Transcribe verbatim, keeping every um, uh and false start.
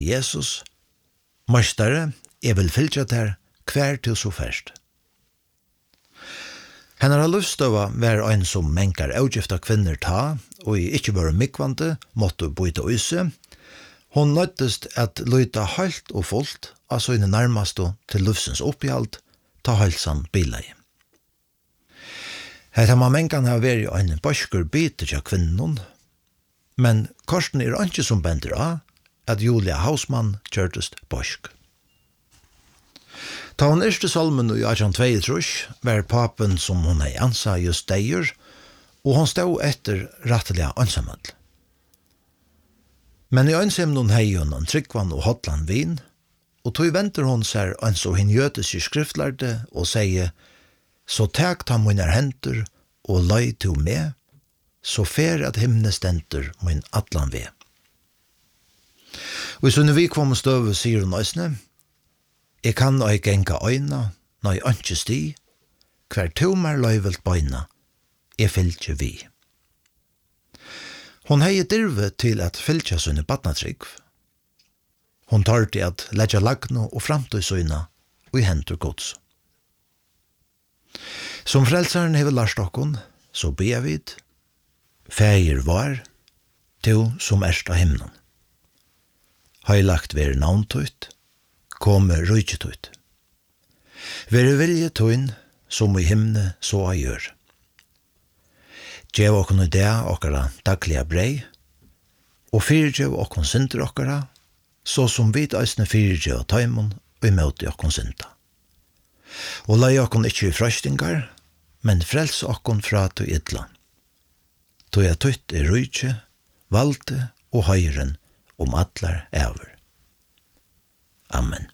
Jesus, Møstare, jeg vil fylgja der hver til så først. Hennar lufstøva var ein som menkar avgifta kvinner ta, og i ikkje bare mikvante, måtte byta øyse. Hon nøttest at løyta halt og fullt, av søgne nærmaste til lufsens opphjalt, ta halsan bilei. Her har man menkan ha vært ein bøskur biter til kvinnen, men korsen er ikke som bender av at Julia Hausmann kjørtest bøsk. Ta hon erste salmen i atten tjueto var papen som hon hei ansa just deier, og hon stod etter ratteliga ansamøll. Men i ønsemn hon hei hon en tryggvann og hotland vin, og tog venter hon seg en så hin jøtes i skriftlærde og sier, så takt han mine henter og løy til meg, så fer at himne stenter min atlan ved. Og i sånne vi kom støve, sier hun òsne, jeg kan og ikke enka øyna, når jeg ikke sti, hver tomar løyvelt bøyna, jeg fylgje vi. Hon hei dirve til at fylgje sånne badnatrygg. Hon tar til at leggja lagno og framtøy søyna, og i hentur gods. Som frelsaren hever lart okkon, så ber vi, feir var, to som erst av himnen. Heilagt ver navntøyt, komme rujtjutøyt. Vere vilje tøyn, som i himne så a gjør. Gjev okkon i det okkara dagliga brei, og fyrgjev okkon synder okkara, så som vid eisne fyrgjev tøymon, og i møte okkon synda. Og lei okkon ikkje i frøstingar, men frels okkon fra to idla. To jeg tøyt er rujtje, valde og høyren om atlar æver. Amen.